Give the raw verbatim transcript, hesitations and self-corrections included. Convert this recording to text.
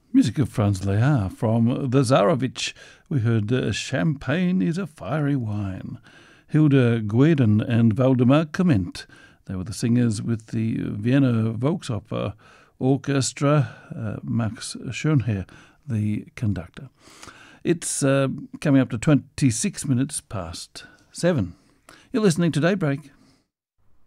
Music of Franz Lehár from the Tsarevich. We heard uh, Champagne is a Fiery Wine. Hilda Gueden and Waldemar Clement. They were the singers with the Vienna Volksoper Orchestra. Uh, Max Schönherr, the conductor. It's uh, coming up to twenty-six minutes past seven. You're listening to Daybreak.